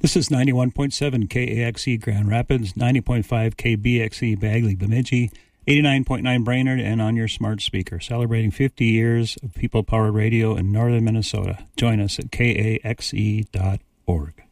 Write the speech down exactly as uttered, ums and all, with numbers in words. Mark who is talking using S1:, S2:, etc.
S1: This is ninety-one point seven K A X E Grand Rapids, ninety point five K B X E Bagley Bemidji, eighty-nine point nine Brainerd, and on your smart speaker, celebrating fifty years of people-powered radio in northern Minnesota. Join us at K A X E dot org.